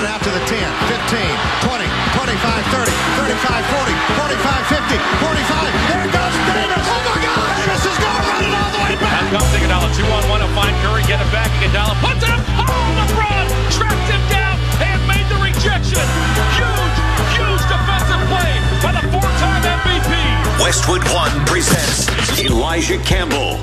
Moving out to the 10, 15, 20, 25, 30, 35, 40, 45, 50, 45. There goes Davis. Oh, my God. Davis is going to run it all the way back. Now comes Iguodala. 2-on-1 to find Curry. Get it back. Iguodala puts it up. Oh, LeBron tracked him down and made the rejection. Huge defensive play by the four-time MVP. Westwood One presents Elijah Campbell.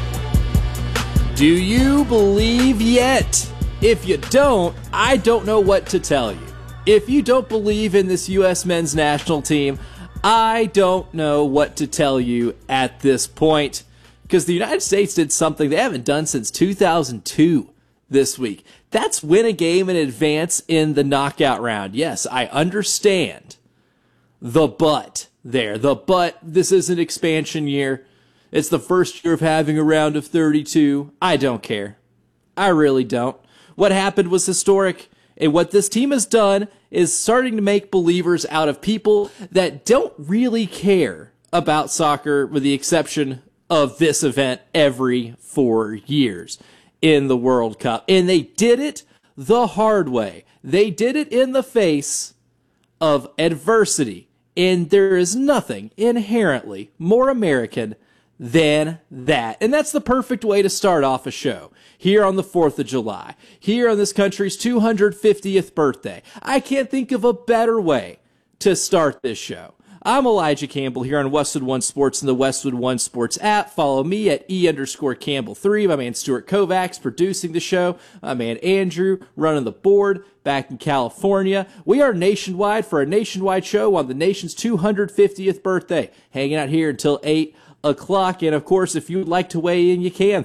Do you believe yet? If you don't, I don't know what to tell you. If you don't believe in this U.S. men's national team, I don't know what to tell you at this point. Because the United States did something they haven't done since 2002 this week. That's win a game in advance in the knockout round. Yes, I understand the but there. The but, this is an expansion year. It's the first year of having a round of 32. I don't care. I really don't. What happened was historic, and what this team has done is starting to make believers out of people that don't really care about soccer, with the exception of this event every 4 years in the World Cup. And they did it the hard way. They did it in the face of adversity. And there is nothing inherently more American than that. And that's the perfect way to start off a show. Here on the 4th of July. Here on this country's 250th birthday. I can't think of a better way to start this show. I'm Elijah Campbell here on Westwood One Sports and the Westwood One Sports app. Follow me at E_Campbell3. My man Stuart Kovacs producing the show. My man Andrew running the board back in California. We are nationwide for a nationwide show on the nation's 250th birthday. Hanging out here until 8 o'clock. And of course, if you would like to weigh in, you can.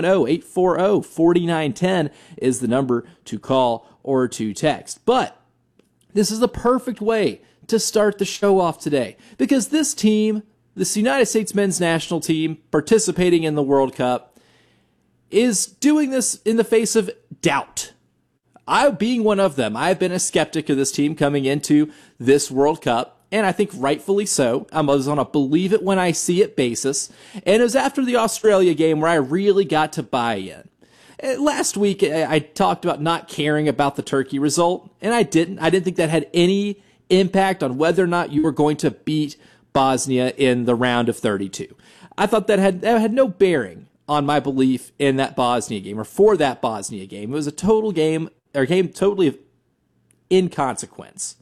310-840-4910 is the number to call or to text. But this is the perfect way to start the show off today, because this team, this United States men's national team participating in the World Cup, is doing this in the face of doubt. I, being one of them, I've been a skeptic of this team coming into this World Cup, and I think rightfully so. I was on a believe it when I see it basis, and it was after the Australia game where I really got to buy in. Last week, I talked about not caring about the Turkey result, and I didn't. I didn't think that had any impact on whether or not you were going to beat Bosnia in the round of 32. I thought that had no bearing on my belief in that Bosnia game, or for that Bosnia game. It was a total game, or game totally of inconsequence.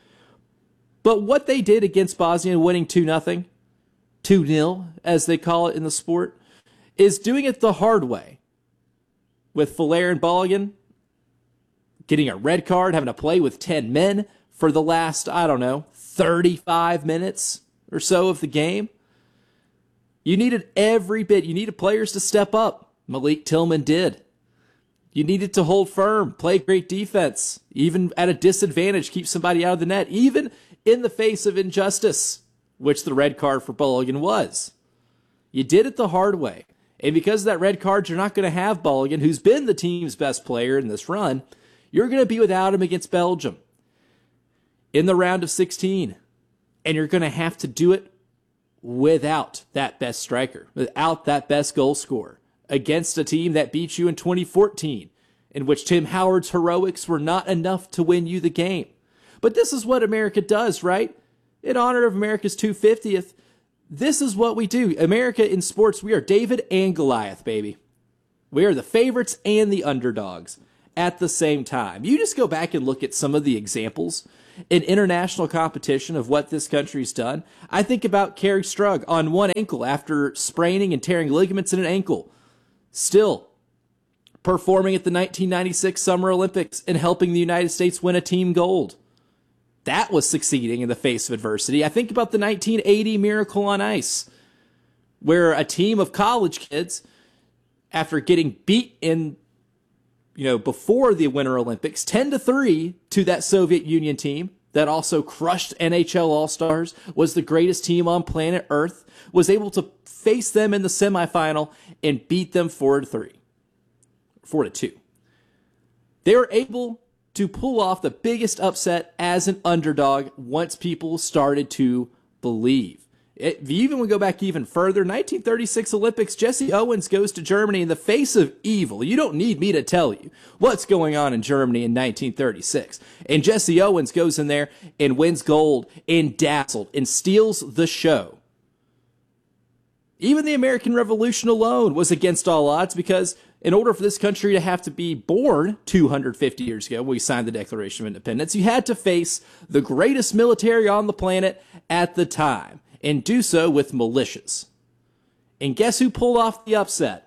But what they did against Bosnia, winning 2-0, 2-0, as they call it in the sport, is doing it the hard way. With Folair and Balogun getting a red card, having to play with 10 men for the last, 35 minutes or so of the game. You needed every bit. You needed players to step up. Malik Tillman did. You needed to hold firm, play great defense, even at a disadvantage, keep somebody out of the net, even in the face of injustice, which the red card for Balogun was. You did it the hard way. And because of that red card, you're not going to have Balogun, who's been the team's best player in this run. You're going to be without him against Belgium in the round of 16. And you're going to have to do it without that best striker, without that best goal scorer, against a team that beat you in 2014, in which Tim Howard's heroics were not enough to win you the game. But this is what America does, right? In honor of America's 250th, this is what we do. America in sports, we are David and Goliath, baby. We are the favorites and the underdogs at the same time. You just go back and look at some of the examples in international competition of what this country's done. I think about Kerry Strug on one ankle after spraining and tearing ligaments in an ankle, still performing at the 1996 Summer Olympics and helping the United States win a team gold. That was succeeding in the face of adversity. I think about the 1980 Miracle on Ice, where a team of college kids, after getting beat in before the Winter Olympics, 10-3 to that Soviet Union team that also crushed NHL All-Stars, was the greatest team on planet Earth, was able to face them in the semifinal and beat them 4-2. They were able to pull off the biggest upset as an underdog once people started to believe. If you even go back even further, 1936 Olympics, Jesse Owens goes to Germany in the face of evil. You don't need me to tell you what's going on in Germany in 1936. And Jesse Owens goes in there and wins gold and dazzled and steals the show. Even the American Revolution alone was against all odds, because in order for this country to have to be born 250 years ago, when we signed the Declaration of Independence, you had to face the greatest military on the planet at the time, and do so with militias. And guess who pulled off the upset?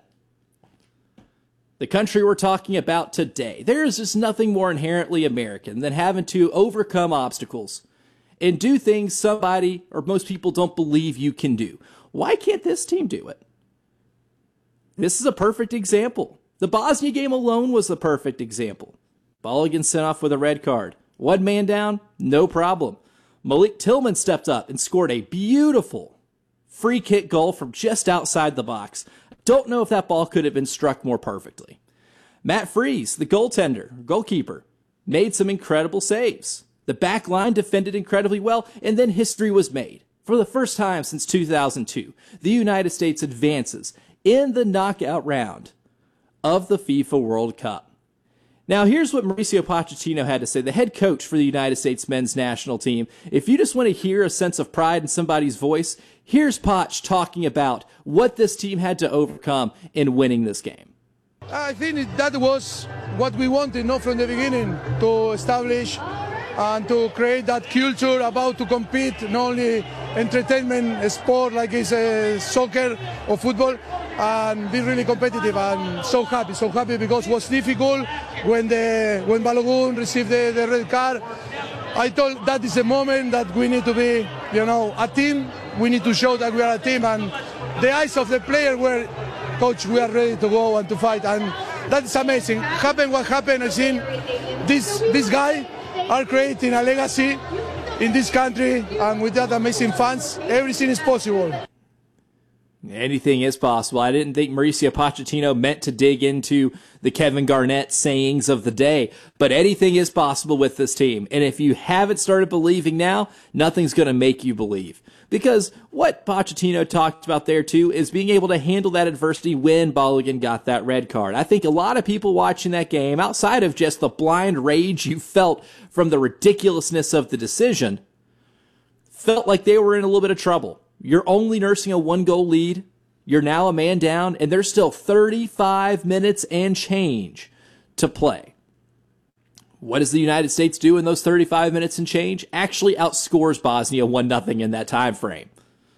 The country we're talking about today. There is just nothing more inherently American than having to overcome obstacles and do things somebody or most people don't believe you can do. Why can't this team do it? This is a perfect example. The Bosnia game alone was the perfect example. Balogun sent off with a red card. One man down, no problem. Malik Tillman stepped up and scored a beautiful free kick goal from just outside the box. Don't know if that ball could have been struck more perfectly. Matt Freese, the goalkeeper, made some incredible saves. The back line defended incredibly well, and then history was made. For the first time since 2002, the United States advances in the knockout round of the FIFA World Cup. Now, here's what Mauricio Pochettino had to say, the head coach for the United States men's national team. If you just want to hear a sense of pride in somebody's voice, here's Poch talking about what this team had to overcome in winning this game. I think that was what we wanted, from the beginning, to establish and to create that culture about to compete, not only entertainment sport like it's soccer or football, and be really competitive. And so happy because it was difficult when Balogun received the red card. I thought that is a moment that we need to be, a team. We need to show that we are a team, and the eyes of the player were, coach, we are ready to go and to fight, and that is amazing. What happened, I think this guy are creating a legacy in this country, and with that amazing fans, everything is possible. Anything is possible. I didn't think Mauricio Pochettino meant to dig into the Kevin Garnett sayings of the day, but anything is possible with this team. And if you haven't started believing now, nothing's going to make you believe. Because what Pochettino talked about there too is being able to handle that adversity when Balogun got that red card. I think a lot of people watching that game, outside of just the blind rage you felt from the ridiculousness of the decision, felt like they were in a little bit of trouble. You're only nursing a 1-goal lead. You're now a man down, and there's still 35 minutes and change to play. What does the United States do in those 35 minutes and change? Actually outscores Bosnia 1-0 in that time frame.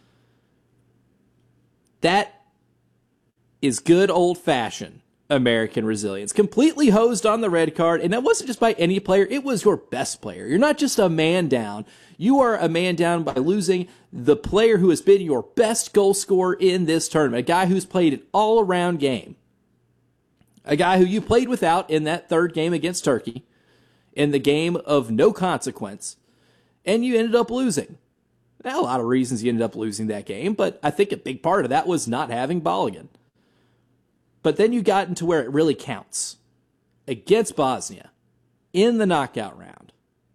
That is good old-fashioned American resilience. Completely hosed on the red card, and that wasn't just by any player. It was your best player. You're not just a man down. You are a man down by losing the player who has been your best goal scorer in this tournament, a guy who's played an all-around game, a guy who you played without in that third game against Turkey, in the game of no consequence, and you ended up losing. Now, a lot of reasons you ended up losing that game, but I think a big part of that was not having Balogun. But then you got into where it really counts, against Bosnia, in the knockout round,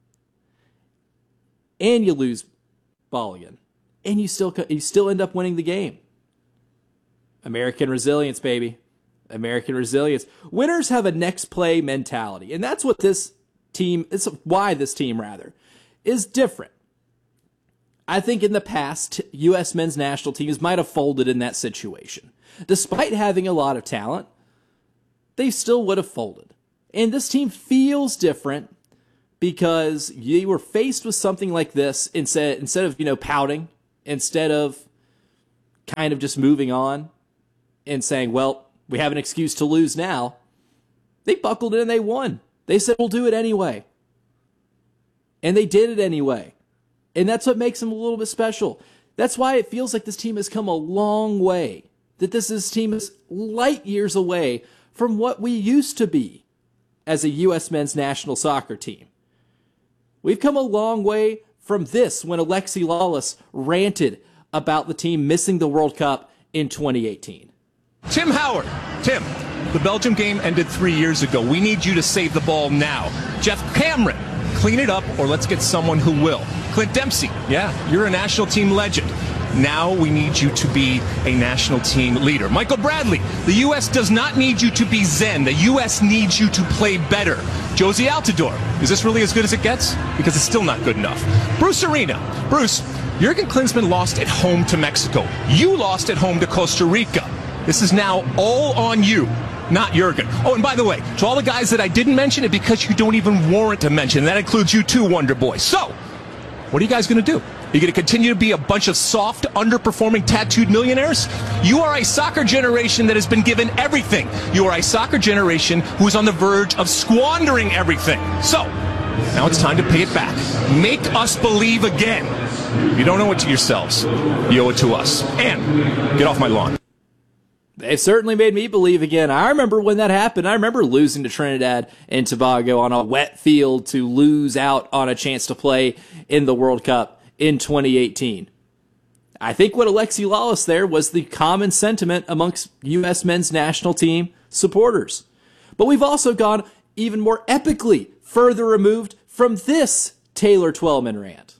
and you lose Balogun, and you still end up winning the game. American resilience, baby. American resilience. Winners have a next play mentality, and that's what this team, it's why this team, rather, is different. I think in the past, U.S. men's national teams might have folded in that situation. Despite having a lot of talent, they still would have folded. And this team feels different because you were faced with something like this instead of, pouting, instead of kind of just moving on and saying, well, we have an excuse to lose now. They buckled in and they won. They said, we'll do it anyway. And they did it anyway. And that's what makes them a little bit special. That's why it feels like this team has come a long way. That this team is light years away from what we used to be as a U.S. men's national soccer team. We've come a long way from this when Alexi Lawless ranted about the team missing the World Cup in 2018. Tim Howard. Tim, the Belgium game ended 3 years ago. We need you to save the ball now. Jeff Cameron, clean it up or let's get someone who will. Clint Dempsey, yeah, you're a national team legend. Now we need you to be a national team leader. Michael Bradley, the U.S. does not need you to be zen. The U.S. needs you to play better. Josie Altidore, is this really as good as it gets? Because it's still not good enough. Bruce Arena. Bruce, Jurgen Klinsmann lost at home to Mexico. You lost at home to Costa Rica. This is now all on you, not Jurgen. Oh, and by the way, to all the guys that I didn't mention it because you don't even warrant to mention. That includes you too, Wonder Boy. So, what are you guys going to do? Are you going to continue to be a bunch of soft, underperforming, tattooed millionaires? You are a soccer generation that has been given everything. You are a soccer generation who is on the verge of squandering everything. So, now it's time to pay it back. Make us believe again. You don't owe it to yourselves. You owe it to us. And get off my lawn. They've certainly made me believe again. I remember when that happened. I remember losing to Trinidad and Tobago on a wet field to lose out on a chance to play in the World Cup in 2018. I think what Alexi Lalas there was the common sentiment amongst U.S. men's national team supporters. But we've also gone even more epically further removed from this Taylor Twellman rant.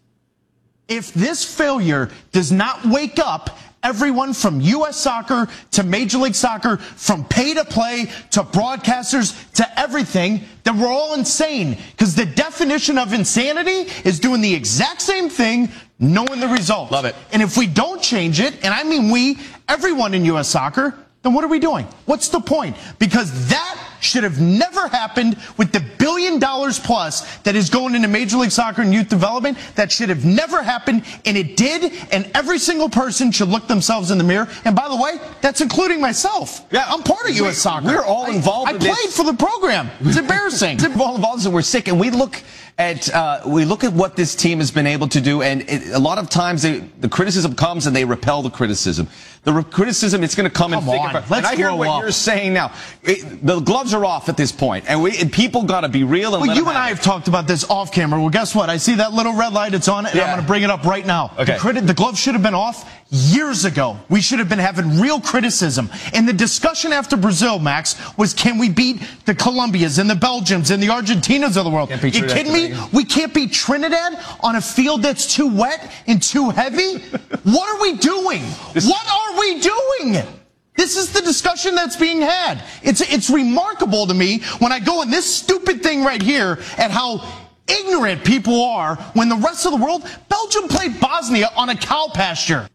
If this failure does not wake up everyone from U.S. soccer to Major League Soccer, from pay-to-play to broadcasters to everything, then we're all insane. Because the definition of insanity is doing the exact same thing, knowing the result. Love it. And if we don't change it, and I mean we, everyone in U.S. soccer, then what are we doing? What's the point? Because that should have never happened with the $1 billion plus that is going into Major League Soccer and youth development. That should have never happened, and it did, and every single person should look themselves in the mirror. And by the way, that's including myself. Yeah, I'm part of U.S. Soccer. We're all involved I in played this. for the program. It's embarrassing. We're all involved, and we're sick, and we look at what this team has been able to do, and a lot of times the criticism comes and they repel the criticism. The criticism, it's going to come in thick and fast. Let's and I hear grow what up. you're saying now. The gloves are off at this point, and people got to be real. And Well, you and I have talked about this off camera. Well, guess what? I see that little red light. It's on, and I'm going to bring it up right now. Okay. The gloves should have been off years ago. We should have been having real criticism. And the discussion after Brazil, Max, was can we beat the Colombias and the Belgians and the Argentinas of the world? Can't beat You Trinidad kidding me? today. We can't beat Trinidad on a field that's too wet and too heavy? What are we doing? What are we doing? This is the discussion that's being had. It's remarkable to me when I go in this stupid thing right here at how ignorant people are when the rest of the world, Belgium played Bosnia on a cow pasture.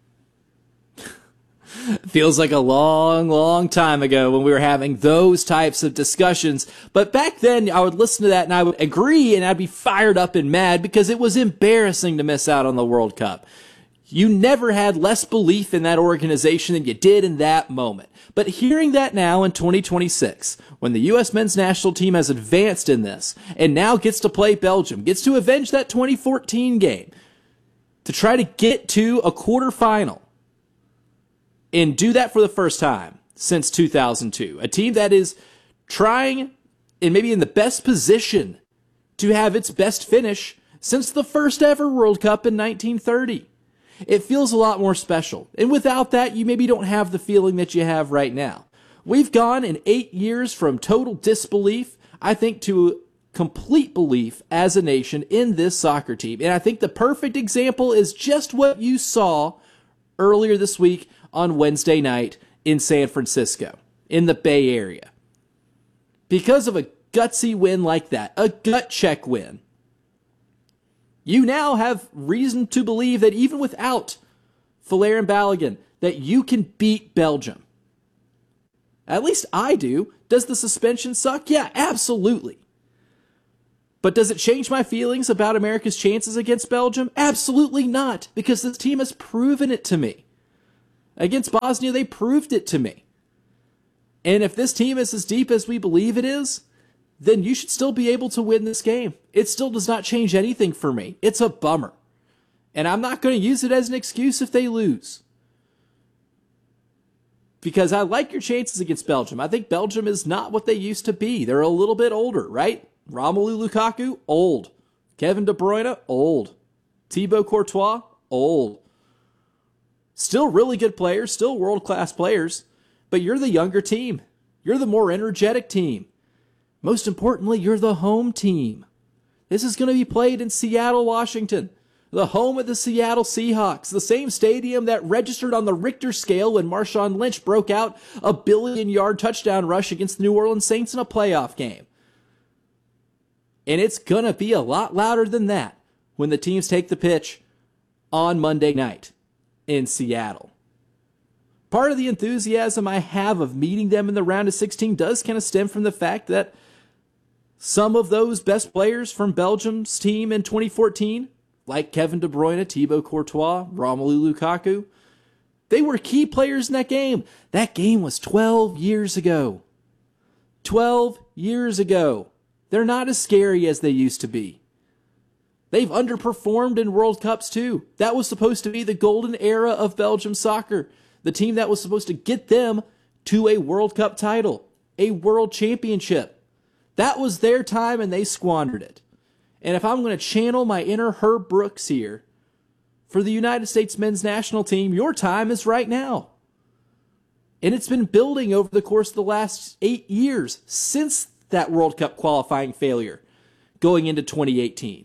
Feels like a long, long time ago when we were having those types of discussions. But back then, I would listen to that and I would agree and I'd be fired up and mad because it was embarrassing to miss out on the World Cup. You never had less belief in that organization than you did in that moment. But hearing that now in 2026, when the U.S. men's national team has advanced in this and now gets to play Belgium, gets to avenge that 2014 game, to try to get to a quarterfinal, and do that for the first time since 2002. A team that is trying and maybe in the best position to have its best finish since the first ever World Cup in 1930. It feels a lot more special. And without that, you maybe don't have the feeling that you have right now. We've gone in 8 years from total disbelief, I think, to complete belief as a nation in this soccer team. And I think the perfect example is just what you saw earlier this week on Wednesday night in San Francisco, in the Bay Area. Because of a gutsy win like that, a gut check win, you now have reason to believe that even without Folarin Balogun, that you can beat Belgium. At least I do. Does the suspension suck? Yeah, absolutely. But does it change my feelings about America's chances against Belgium? Absolutely not, because this team has proven it to me. Against Bosnia, they proved it to me. And if this team is as deep as we believe it is, then you should still be able to win this game. It still does not change anything for me. It's a bummer. And I'm not going to use it as an excuse if they lose. Because I like your chances against Belgium. I think Belgium is not what they used to be. They're a little bit older, right? Romelu Lukaku, old. Kevin De Bruyne, old. Thibaut Courtois, old. Still really good players, still world-class players, but you're the younger team. You're the more energetic team. Most importantly, you're the home team. This is going to be played in Seattle, Washington. the home of the Seattle Seahawks, the same stadium that registered on the Richter scale when Marshawn Lynch broke out a billion-yard touchdown rush against the New Orleans Saints in a playoff game. And it's going to be a lot louder than that when the teams take the pitch on Monday night in Seattle. Part of the enthusiasm I have of meeting them in the round of 16 does kind of stem from the fact that some of those best players from Belgium's team in 2014, like Kevin De Bruyne, Thibaut Courtois, Romelu Lukaku, they were key players in that game. That game was 12 years ago. 12 years ago. They're not as scary as they used to be. They've underperformed in World Cups too. That was supposed to be the golden era of Belgium soccer. The team that was supposed to get them to a World Cup title, a world championship. That was their time and they squandered it. And if I'm going to channel my inner Herb Brooks here, for the United States men's national team, your time is right now. And it's been building over the course of the last 8 years since that World Cup qualifying failure going into 2018.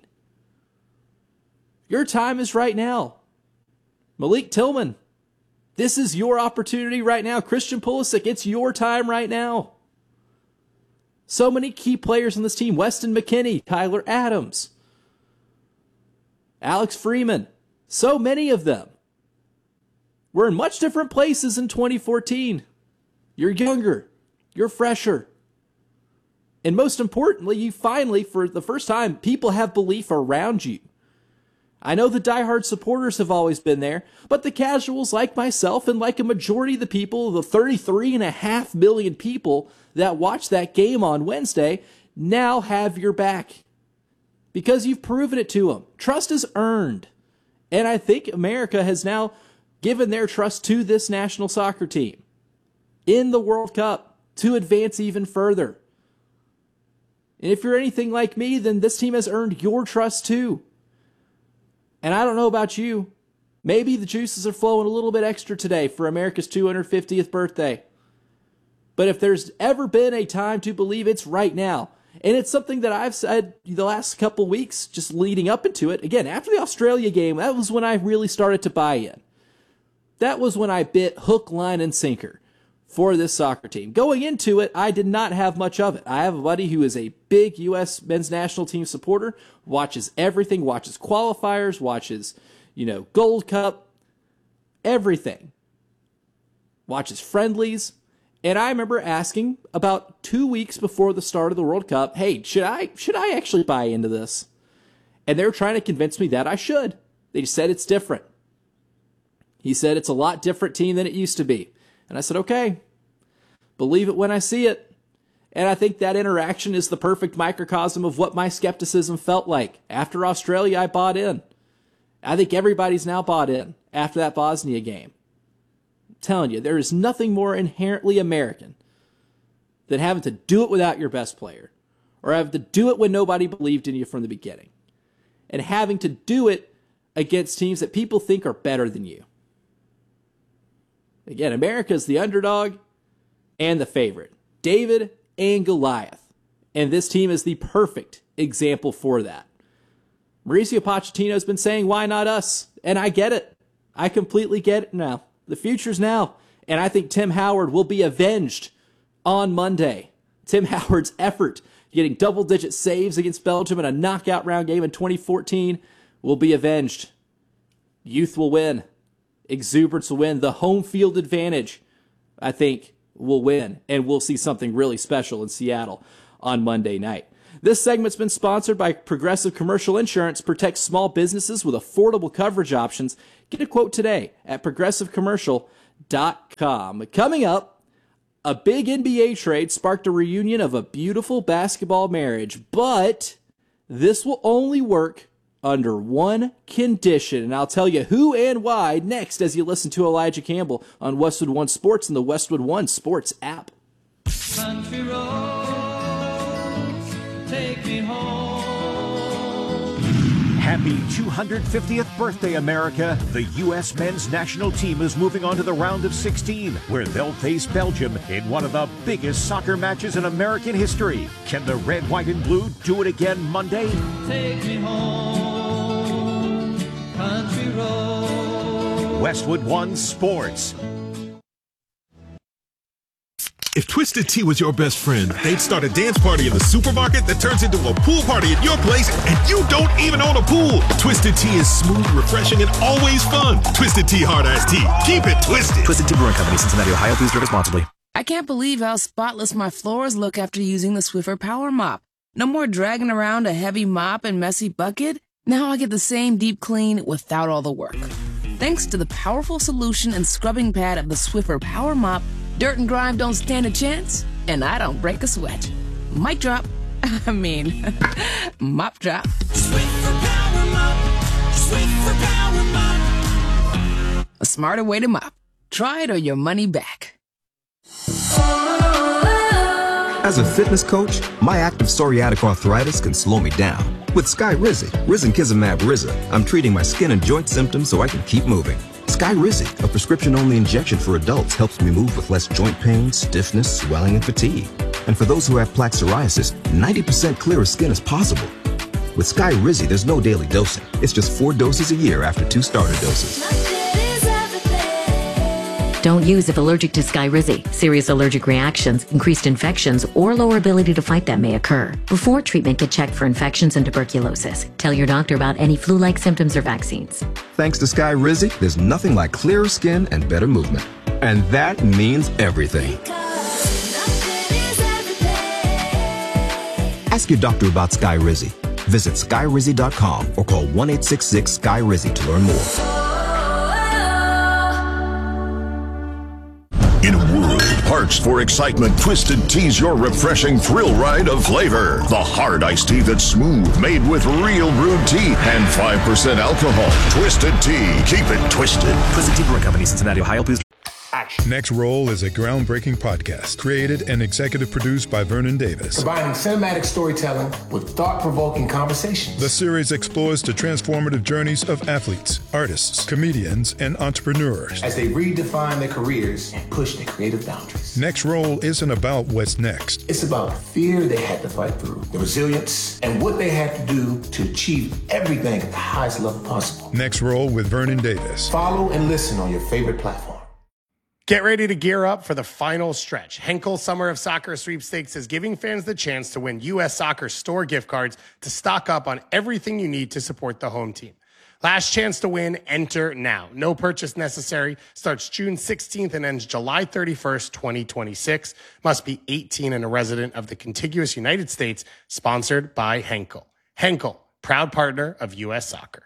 Your time is right now. Malik Tillman, this is your opportunity right now. Christian Pulisic, it's your time right now. So many key players on this team. Weston McKennie, Tyler Adams, Alex Freeman. So many of them. We're in much different places in 2014. You're younger. You're fresher. And most importantly, you finally, for the first time, people have belief around you. I know the diehard supporters have always been there, but the casuals like myself and like a majority of the people, the 33.5 million people that watched that game on Wednesday, now have your back. Because you've proven it to them. Trust is earned. And I think America has now given their trust to this national soccer team in the World Cup to advance even further. And if you're anything like me, then this team has earned your trust too. And I don't know about you, maybe the juices are flowing a little bit extra today for America's 250th birthday. But if there's ever been a time to believe, it's right now. And it's something that I've said the last couple weeks, just leading up into it. Again, after the Australia game, that was when I really started to buy in. That was when I bit hook, line, and sinker for this soccer team. Going into it, I did not have much of it. I have a buddy who is a big U.S. men's national team supporter, watches everything, watches qualifiers, watches, Gold Cup, everything. Watches friendlies. And I remember asking about 2 weeks before the start of the World Cup, hey, should I actually buy into this? And they were trying to convince me that I should. They just said it's different. He said it's a lot different team than it used to be. And I said, okay, believe it when I see it. And I think that interaction is the perfect microcosm of what my skepticism felt like. After Australia, I bought in. I think everybody's now bought in after that Bosnia game. I'm telling you, there is nothing more inherently American than having to do it without your best player, or having to do it when nobody believed in you from the beginning, and having to do it against teams that people think are better than you. Again, America is the underdog and the favorite. David and Goliath. And this team is the perfect example for that. Mauricio Pochettino has been saying, why not us? And I get it. I completely get it now. The future's now. And I think Tim Howard will be avenged on Monday. Tim Howard's effort, getting double-digit saves against Belgium in a knockout round game in 2014, will be avenged. Youth will win. Exuberance will win. The home field advantage, I think, will win. And we'll see something really special in Seattle on Monday night. This segment's been sponsored by Progressive Commercial Insurance. Protects small businesses with affordable coverage options. Get a quote today at progressivecommercial.com. Coming up, a big NBA trade sparked a reunion of a beautiful basketball marriage. But this will only work under one condition, and I'll tell you who and why next as you listen to Elijah Campbell on Westwood One Sports and the Westwood One Sports app. Country roads, take me home. Happy 250th birthday, America. The U.S. men's national team is moving on to the round of 16, where they'll face Belgium in one of the biggest soccer matches in American history. Can the red, white, and blue do it again Monday? Take me home. Westwood One Sports. If Twisted Tea was your best friend, they'd start a dance party in the supermarket that turns into a pool party at your place, and you don't even own a pool. Twisted Tea is smooth, refreshing, and always fun. Twisted Tea Hard Iced Tea. Keep it twisted. Twisted Tea Brewing Company, Cincinnati, Ohio. Please drink responsibly. I can't believe how spotless my floors look after using the Swiffer Power Mop. No more dragging around a heavy mop and messy bucket. Now I get the same deep clean without all the work. Thanks to the powerful solution and scrubbing pad of the Swiffer Power Mop, dirt and grime don't stand a chance, and I don't break a sweat. Mic drop. Mop drop. Swiffer Power Mop. Swiffer Power Mop. A smarter way to mop. Try it or your money back. As a fitness coach, my active psoriatic arthritis can slow me down. With Skyrizi, Risankizumab Riza, I'm treating my skin and joint symptoms so I can keep moving. Skyrizi, a prescription-only injection for adults, helps me move with less joint pain, stiffness, swelling, and fatigue. And for those who have plaque psoriasis, 90% clearer skin is possible. With Skyrizi, there's no daily dosing. It's just 4 doses a year after 2 starter doses. Don't use if allergic to Skyrizi. Serious allergic reactions, increased infections, or lower ability to fight them may occur. Before treatment, get checked for infections and tuberculosis. Tell your doctor about any flu-like symptoms or vaccines. Thanks to Skyrizi, there's nothing like clearer skin and better movement. And that means everything. Ask your doctor about Skyrizi. Visit Skyrizi.com or call 1-866-SKY-RIZI to learn more. In a world parched for excitement, Twisted Tea's your refreshing thrill ride of flavor. The hard iced tea that's smooth, made with real brewed tea and 5% alcohol. Twisted Tea. Keep it twisted. Twisted Tea Brewing Company, Cincinnati, Ohio. Please. Next Roll is a groundbreaking podcast created and executive produced by Vernon Davis. Combining cinematic storytelling with thought-provoking conversations. The series explores the transformative journeys of athletes, artists, comedians, and entrepreneurs as they redefine their careers and push their creative boundaries. Next Roll isn't about what's next. It's about the fear they had to fight through, the resilience, and what they had to do to achieve everything at the highest level possible. Next Roll with Vernon Davis. Follow and listen on your favorite platform. Get ready to gear up for the final stretch. Henkel Summer of Soccer Sweepstakes is giving fans the chance to win U.S. Soccer store gift cards to stock up on everything you need to support the home team. Last chance to win, enter now. No purchase necessary. Starts June 16th and ends July 31st, 2026. Must be 18 and a resident of the contiguous United States. Sponsored by Henkel. Henkel, proud partner of U.S. Soccer.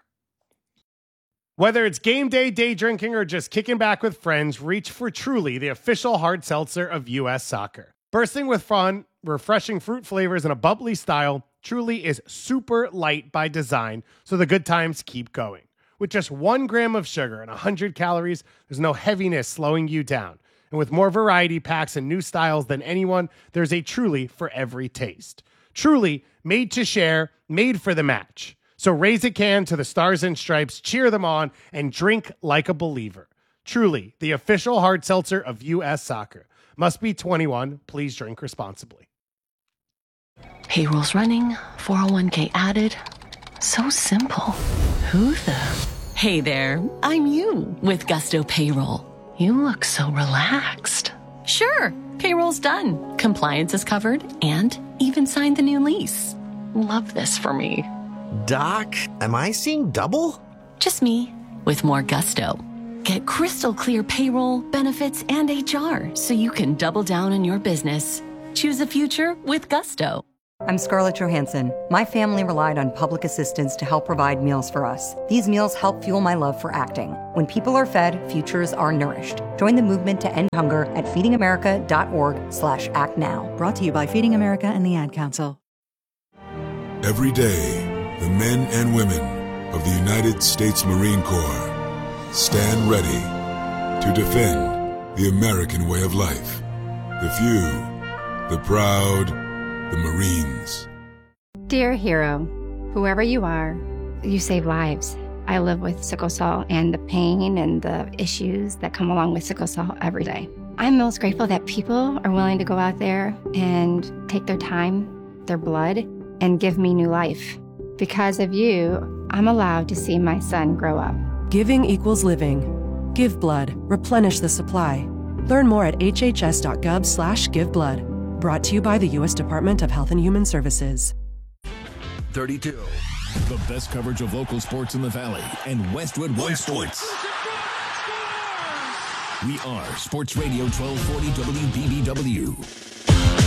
Whether it's game day, day drinking, or just kicking back with friends, reach for Truly, the official hard seltzer of U.S. Soccer. Bursting with fun, refreshing fruit flavors, and a bubbly style, Truly is super light by design, so the good times keep going. With just 1 gram of sugar and 100 calories, there's no heaviness slowing you down. And with more variety packs and new styles than anyone, there's a Truly for every taste. Truly, made to share, made for the match. So raise a can to the Stars and Stripes, cheer them on, and drink like a believer. Truly, the official hard seltzer of U.S. Soccer. Must be 21. Please drink responsibly. Payroll's running, 401k added. So simple. Who the? Hey there, I'm you with Gusto Payroll. You look so relaxed. Sure, payroll's done. Compliance is covered and even signed the new lease. Love this for me. Doc, am I seeing double? Just me, with more gusto. Get crystal clear payroll, benefits, and HR so you can double down on your business. Choose a future with gusto. I'm Scarlett Johansson. My family relied on public assistance to help provide meals for us. These meals help fuel my love for acting. When people are fed, futures are nourished. Join the movement to end hunger at feedingamerica.org/actnow. Brought to you by Feeding America and the Ad Council. Every day, the men and women of the United States Marine Corps stand ready to defend the American way of life. The few, the proud, the Marines. Dear hero, whoever you are, you save lives. I live with sickle cell and the pain and the issues that come along with sickle cell every day. I'm most grateful that people are willing to go out there and take their time, their blood, and give me new life. Because of you, I'm allowed to see my son grow up. Giving equals living. Give blood. Replenish the supply. Learn more at hhs.gov/giveblood. Brought to you by the U.S. Department of Health and Human Services. 32. The best coverage of local sports in the Valley and Westwood One Sports. We are Sports Radio 1240 WBBW.